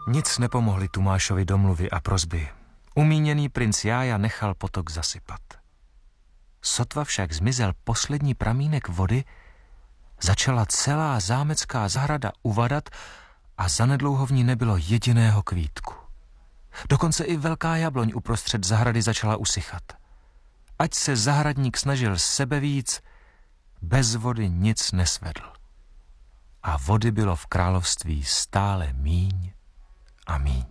Nic nepomohly Tomášovi domluvy a prosby. Umíněný princ Jája nechal potok zasypat. Sotva však zmizel poslední pramínek vody, začala celá zámecká zahrada uvadat a zanedlouho v ní nebylo jediného kvítku. Dokonce i velká jabloň uprostřed zahrady začala usychat. Ať se zahradník snažil sebevíc, bez vody nic nesvedl. A vody bylo v království stále míň a míň.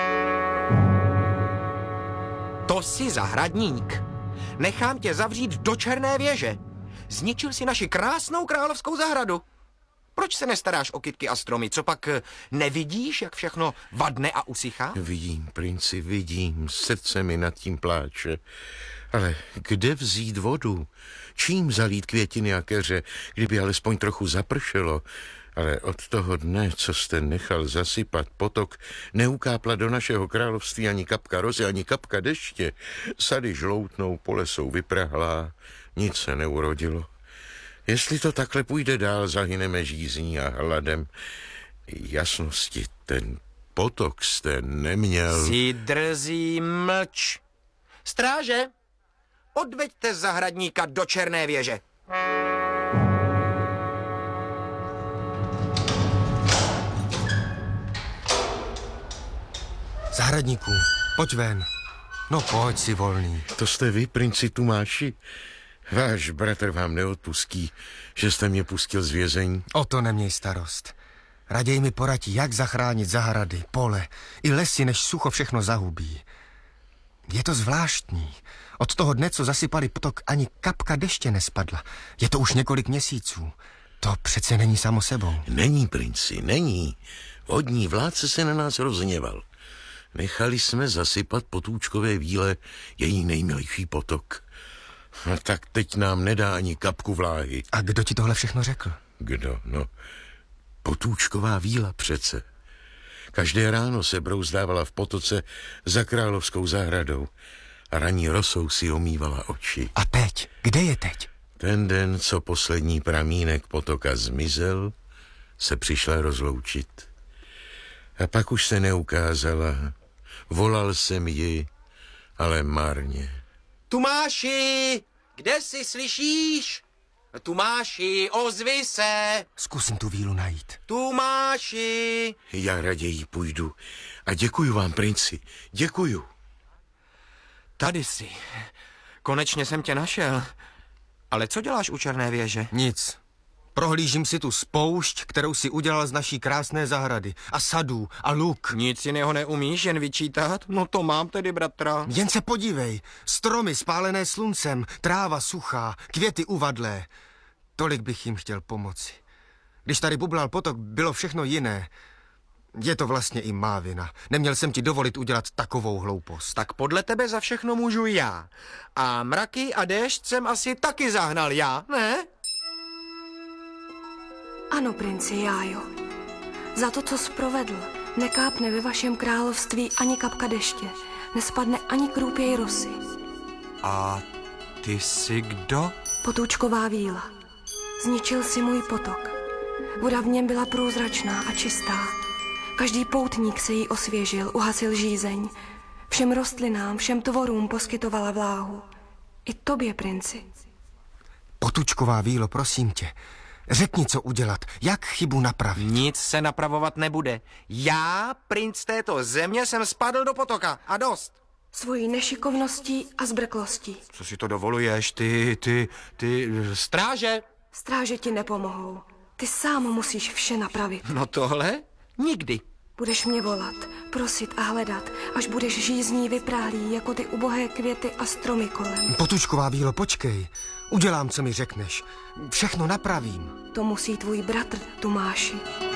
To jsi zahradník. Nechám tě zavřít do Černé věže. Zničil si naši krásnou královskou zahradu. Proč se nestaráš o kytky a stromy? Co pak nevidíš, jak všechno vadne a usychá? Vidím, princi, vidím. Srdce mi nad tím pláče. Ale kde vzít vodu? Čím zalít květiny a keře, kdyby alespoň trochu zapršelo? Ale od toho dne, co jste nechal zasypat potok, neukápla do našeho království ani kapka rozy, ani kapka deště. Sady žloutnou, pole jsou vyprahlá, nic se neurodilo. Jestli to takhle půjde dál, zahyneme žízní a hladem. Jasnosti, ten potok jste neměl. Si drzí mlč. Stráže, odveďte zahradníka do Černé věže. Zahradníku, pojď ven. No pojď si volný. To jste vy, princi Tomáši? Váš bratr vám neodpustí, že jste mě pustil z vězení? O to neměj starost. Raději mi poradí, jak zachránit zahrady, pole i lesy, než sucho všechno zahubí. Je to zvláštní. Od toho dne, co zasypali potok, ani kapka deště nespadla. Je to už několik měsíců. To přece není samo sebou. Není, princi, není. Vodní vládce se na nás rozhněval. Nechali jsme zasypat Potůčkové víle její nejmilejší potok. A tak teď nám nedá ani kapku vláhy. A kdo ti tohle všechno řekl? Kdo? No, Potůčková víla přece. Každé ráno se brouzdávala v potoce za královskou zahradou a ranní rosou si omývala oči. A teď? Kde je teď? Ten den, co poslední pramínek potoka zmizel, se přišla rozloučit. A pak už se neukázala. Volal jsem ji, ale marně. Tomáši, kde jsi, slyšíš? Tomáši, ozvi se. Zkusím tu vílu najít. Tomáši. Já raději půjdu. A děkuju vám, princi, děkuju. Tady jsi. Konečně jsem tě našel. Ale co děláš u Černé věže? Nic. Prohlížím si tu spoušť, kterou si udělal z naší krásné zahrady. A sadů a luk. Nic jiného neumíš, jen vyčítat? No to mám tedy, bratra. Jen se podívej. Stromy spálené sluncem, tráva suchá, květy uvadlé. Tolik bych jim chtěl pomoci. Když tady bublal potok, bylo všechno jiné. Je to vlastně i má vina. Neměl jsem ti dovolit udělat takovou hloupost. Tak podle tebe za všechno můžu já. A mraky a déšť jsem asi taky zahnal já, ne? Ano, princi Jájo. Za to, co jsi provedl, nekápne ve vašem království ani kapka deště. Nespadne ani krůpěj rosy. A ty jsi kdo? Potůčková víla. Zničil si můj potok. Voda v něm byla průzračná a čistá. Každý poutník se jí osvěžil, uhasil žízeň. Všem rostlinám, všem tvorům poskytovala vláhu. I tobě, princi. Potůčková vílo, prosím tě. Řekni, co udělat, jak chybu napravit. Nic se napravovat nebude. Já, princ této země, jsem spadl do potoka a dost. Svojí nešikovností a zbrklostí. Co si to dovoluješ, ty stráže? Stráže ti nepomohou. Ty sám musíš vše napravit. No tohle? Nikdy. Budeš mě volat, prosit a hledat, až budeš žízní vypráhlý jako ty ubohé květy a stromy kolem. Potůčková vílo, počkej. Udělám, co mi řekneš. Všechno napravím. To musí tvůj bratr, Tomáši.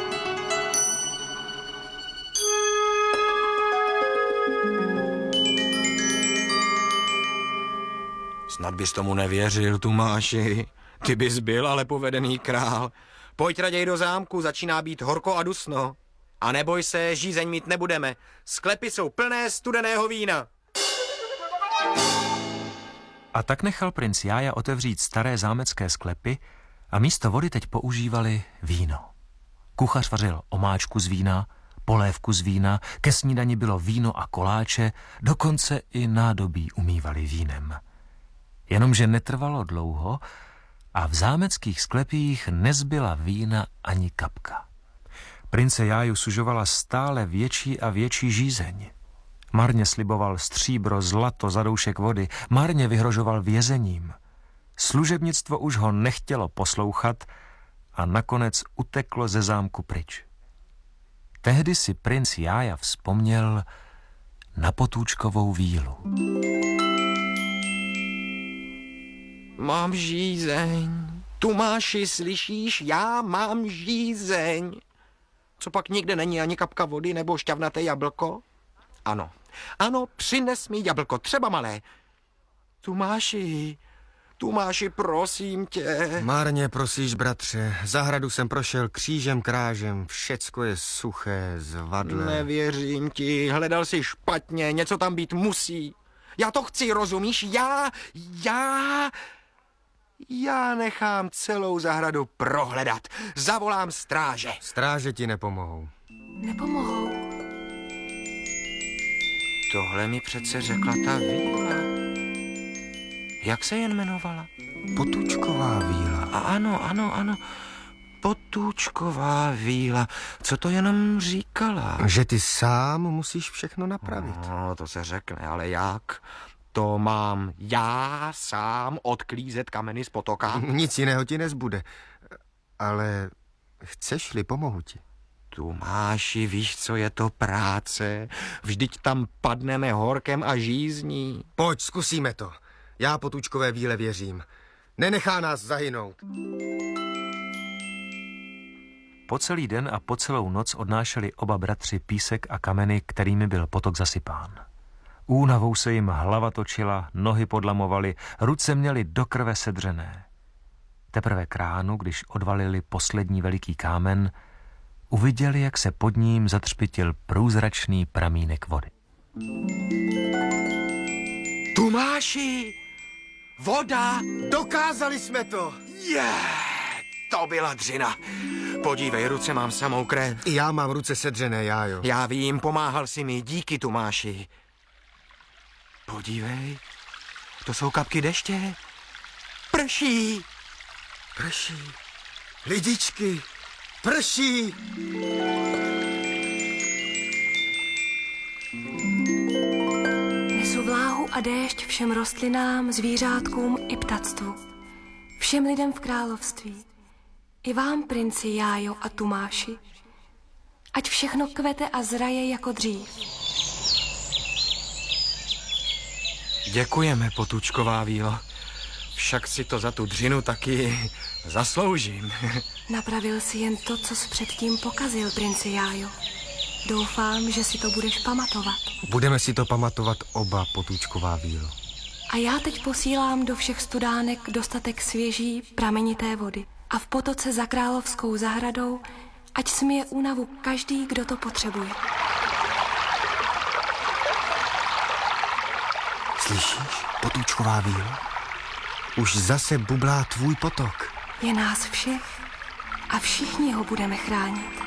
Snad bys tomu nevěřil, Tomáši. Ty bys byl ale povedený král. Pojď raději do zámku, začíná být horko a dusno. A neboj se, žízeň mít nebudeme. Sklepy jsou plné studeného vína. A tak nechal princ Jája otevřít staré zámecké sklepy a místo vody teď používali víno. Kuchař vařil omáčku z vína, polévku z vína, ke snídani bylo víno a koláče, dokonce i nádobí umývali vínem. Jenomže netrvalo dlouho a v zámeckých sklepích nezbyla vína ani kapka. Prince Jáju sužovala stále větší a větší žízeň. Marně sliboval stříbro, zlato za doušek vody, marně vyhrožoval vězením. Služebnictvo už ho nechtělo poslouchat a nakonec uteklo ze zámku pryč. Tehdy si princ Jája vzpomněl na Potůčkovou vílu. Mám žízeň. Tumáši, slyšíš? Já mám žízeň. Co pak nikde není ani kapka vody nebo šťavnaté jablko? Ano. Ano, přines mi jablko, třeba malé. Tumáši, prosím tě. Marně prosíš, bratře. Zahradu jsem prošel křížem krážem. Všecko je suché, zvadlé. Nevěřím ti, hledal jsi špatně, něco tam být musí. Já to chci, rozumíš? Já nechám celou zahradu prohledat. Zavolám stráže. Stráže ti nepomohou. Nepomohou. Tohle mi přece řekla ta víla. Jak se jen jmenovala? Potůčková víla. A ano. Potůčková víla. Co to jenom říkala? Že ty sám musíš všechno napravit. No, to se řekne, ale jak? To mám já sám odklízet kameny z potoka? Nic jiného ti nezbude. Ale chceš-li, pomohu ti. Tumáši, víš, co je to práce? Vždyť tam padneme horkem a žízní. Pojď, zkusíme to. Já Potůčkové víle věřím. Nenechá nás zahynout. Po celý den a po celou noc odnášeli oba bratři písek a kameny, kterými byl potok zasypán. Únavou se jim hlava točila, nohy podlamovaly, ruce měly do krve sedřené. Teprve k ránu, když odvalili poslední veliký kámen, uviděli, jak se pod ním zatřpitil průzračný pramínek vody. Tumáši! Voda! Dokázali jsme to! To byla dřina. Podívej, ruce mám samou krev. I já mám ruce sedřené, Jájo. Já vím, pomáhal si mi, díky, Tumáši. Podívej, to jsou kapky deště. Prší! Prší. Lidičky, prší! Nesu vláhu a déšť všem rostlinám, zvířátkům i ptactvu. Všem lidem v království. I vám, princi Jájo a Tumáši. Ať všechno kvete a zraje jako dřív. Děkujeme, Potůčková vílo. Však si to za tu dřinu taky zasloužím. Napravil si jen to, co jsi předtím pokazil, princi Jájo. Doufám, že si to budeš pamatovat. Budeme si to pamatovat oba, Potůčková vílo. A já teď posílám do všech studánek dostatek svěží, pramenité vody. A v potoce za královskou zahradou, ať smije únavu každý, kdo to potřebuje. Slyšíš, Potůčková vílo? Už zase bublá tvůj potok. Je nás všech a všichni ho budeme chránit.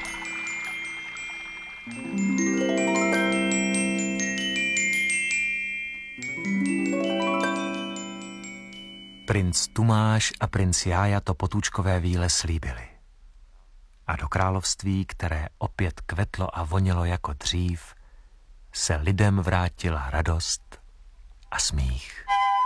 Princ Tumáš a princ Jája to Potůčkové víle slíbili. A do království, které opět kvetlo a vonilo jako dřív, se lidem vrátila radost a smích.